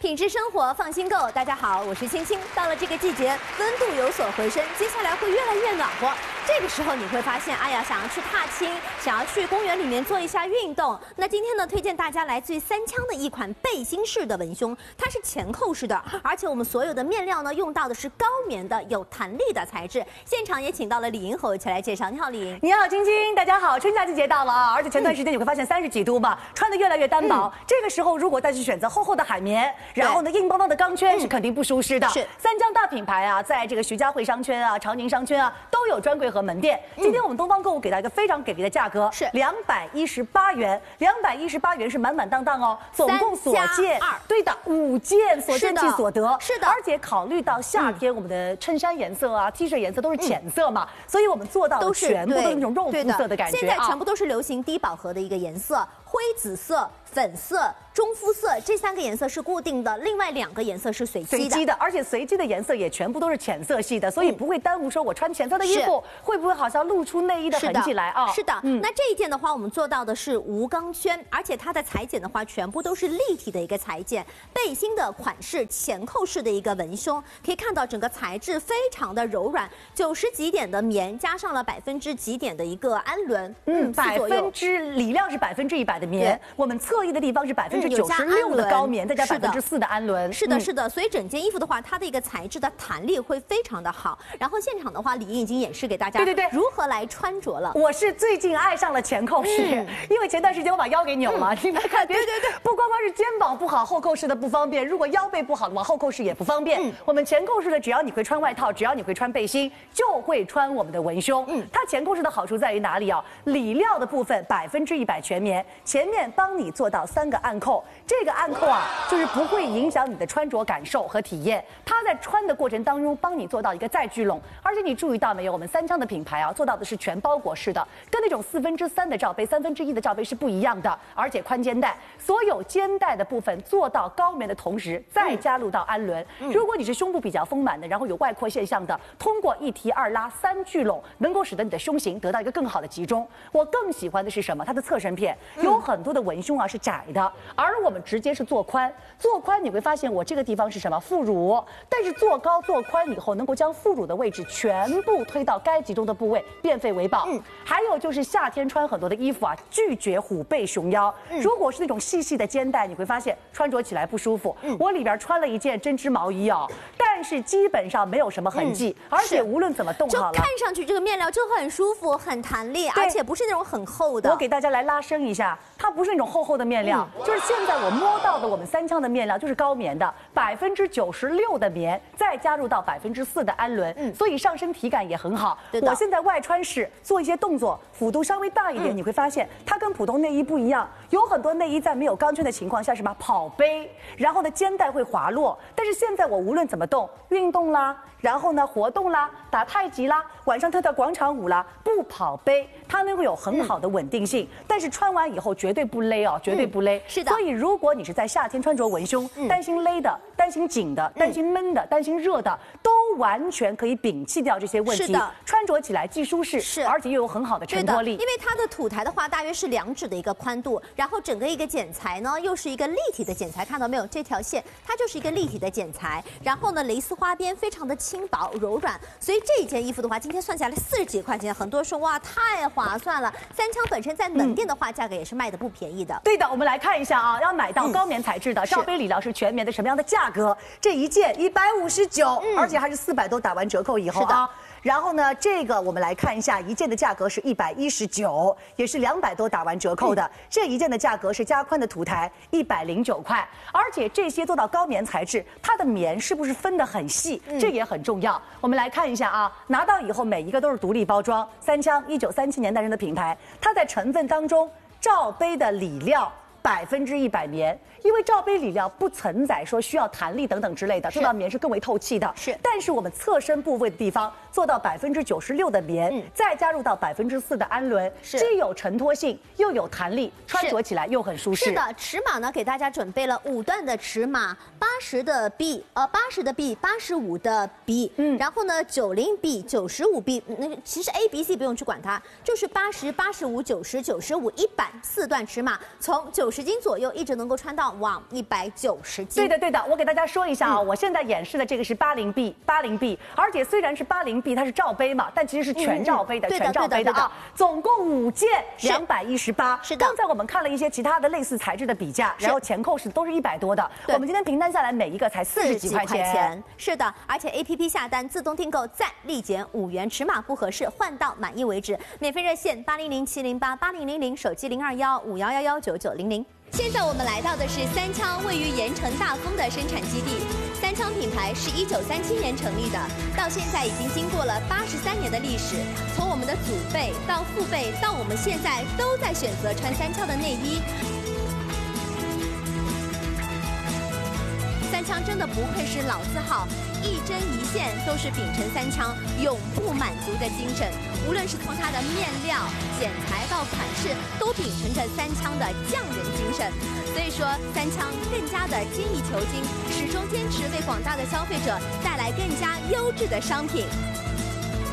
品质生活，放心购。大家好，我是青青。到了这个季节，温度有所回升，接下来会越来越暖和。这个时候你会发现，哎呀，想要去踏青，想要去公园里面做一下运动。那今天呢，推荐大家来自于三枪的一款背心式的文胸，它是前扣式的，而且我们所有的面料呢，用到的是高棉的、有弹力的材质。现场也请到了李莹和我一起来介绍。你好，李莹。 你好，青青。大家好，春夏季节到了啊，而且前段时间你会发现30几度嘛，穿的越来越单薄。这个时候如果再去选择厚厚的海绵，然后呢硬邦邦的钢圈，是肯定不舒适的。 是三江大品牌啊，在这个徐家汇商圈啊、长宁商圈啊都有专柜和门店。今天我们东方购物给到一个非常给力的价格，是218元，218元是满满当当哦，总共所见对的5件，所见即所得。 是的， 而且考虑到夏天我们的衬衫颜色啊、T 恤颜色都是浅色嘛，所以我们做到的全部都是那种肉肤色的感觉。 现在全部都是流行低饱和的一个颜色，灰紫色、粉色、中肤色这3个颜色是固定的，另外2个颜色是随机的， 而且随机的颜色也全部都是浅色系的，所以不会耽误说我穿浅色的衣服会不会好像露出内衣的痕迹来啊？ 是的，那这一件的话，我们做到的是无钢圈，而且它的裁剪的话，全部都是立体的一个裁剪，背心的款式前扣式的一个文胸，可以看到整个材质非常的柔软，90几点的棉，加上了%几点的一个氨纶， 里料是100%的棉，我们侧翼的地方是96%的高棉，再加4%的氨纶。 是的，是的，所以整件衣服的话，它的一个材质的弹力会非常的好。然后现场的话，李莹已经演示给大家，对，如何来穿着了。 我是最近爱上了前扣式，因为前段时间我把腰给扭了，你们看，对，不光光是肩膀不好，后扣式的不方便，如果腰背不好的话，后扣式也不方便。我们前扣式的，只要你会穿外套，只要你会穿背心，就会穿我们的文胸。它前扣式的好处在于哪里啊？里料的部分100%全棉，前面帮你做到3个暗扣，这个暗扣啊，就是不会影响你的穿着感受和体验。它在穿的过程当中，帮你做到一个再聚拢。而且你注意到没有，我们三枪的品牌啊，做到的是全包裹式的，跟那种3/4的罩杯、1/3的罩杯是不一样的。而且宽肩带，所有肩带的部分做到高棉的同时，再加入到氨纶。如果你是胸部比较丰满的，然后有外扩现象的，通过1提2拉3聚拢，能够使得你的胸型得到一个更好的集中。我更喜欢的是什么？它的侧身片有很多的文胸啊是窄的，而我们直接是做宽。做宽你会发现我这个地方是什么？副乳，但是做高做宽以后，能够将副乳的位置全部推到该集中的部位，变废为宝。还有就是夏天穿很多的衣服啊，拒绝虎背熊腰。如果是那种细细的肩带，你会发现穿着起来不舒服。我里边穿了一件针织毛衣哦，但是基本上没有什么痕迹，而且无论怎么动好了， 就看上去这个面料就很舒服、很弹力，而且不是那种很厚的。 我给大家来拉伸一下，它不是那种厚厚的面料，就是现在我摸到的我们三枪的面料就是高棉的，96%的棉，再加入到4%的氨纶，所以上身体感也很好。我现在外穿式做一些动作，幅度稍微大一点，你会发现它跟普通内衣不一样。有很多内衣在没有钢圈的情况下，什么跑杯，然后呢肩带会滑落，但是现在我无论怎么动，运动啦，然后呢活动啦，打太极啦，晚上跳跳广场舞啦，不跑杯，它能够有很好的稳定性，但是穿完以后绝对不勒哦，绝对不勒。 是的。 所以如果你是在夏天穿着文胸，担心勒的、担心紧的、担心闷的、担心热的，都完全可以摒弃掉这些问题。 是的， 穿着起来既舒适，而且又有很好的承托力。 因为它的土台的话，大约是2指的一个宽度，然后整个一个剪裁呢，又是一个立体的剪裁，看到没有？这条线它就是一个立体的剪裁，然后呢，蕾丝花边非常的轻薄柔软，所以这一件衣服的话，今天算下来40几块钱，很多人说哇太划算了。三枪本身在门店的话，价格也是卖的不便宜的。 对的，我们来看一下啊，要买到高棉材质的罩杯里料是全棉的，什么样的价格？这一件159，而且还是400多打完折扣以后啊。然后呢，这个我们来看一下，一件的价格是119，也是200多打完折扣的。这一件的价格是加宽的土台，109块。而且这些做到高棉材质，它的棉是不是分得很细？这也很重要。我们来看一下啊，拿到以后每一个都是独立包装。三枪1937年诞生的品牌，它在成分当中，罩杯的里料100%棉。因为罩杯里料不承载说需要弹力等等之类的，做到棉是更为透气的。但是我们侧身部位的地方做到96%的棉，再加入到4%的氨纶，既有承托性又有弹力，穿着起来又很舒适。 是的，尺码呢给大家准备了5段的尺码，80的 B，80的 B，85的 B，然后呢90 B、95 B，那个其实 A、B、C 不用去管它，就是80、85、90、95、100，4段尺码，从90 90斤左右，一直能够穿到哇190斤。 对的，我给大家说一下啊，我现在演示的这个是80B，而且虽然是80B，它是罩杯嘛，但其实是全罩杯的，全罩杯的啊，总共5件218。是的。刚才我们看了一些其他的类似材质的比价，然后前扣是都是100多的，我们今天平摊下来每一个才40几块钱。 是的，而且 APP 下单自动订购再立减5元，尺码不合适换到满意为止。免费热线800-708-8000，手机0215111990。现在我们来到的是三枪位于盐城大丰的生产基地。三枪品牌是1937年成立的，到现在已经经过了83年的历史。从我们的祖辈到父辈到我们现在都在选择穿三枪的内衣。三枪真的不愧是老字号，一针一线都是秉承三枪永不满足的精神。无论是从它的面料、剪裁到款式，都秉承着三枪的匠人精神。所以说，三枪更加的精益求精，始终坚持为广大的消费者带来更加优质的商品。